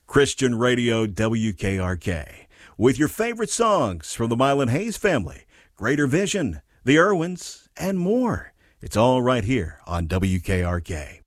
Christian Radio WKRK, with your favorite songs from the Mylan Hayes family, Greater Vision, the Irwins, and more. It's all right here on WKRK.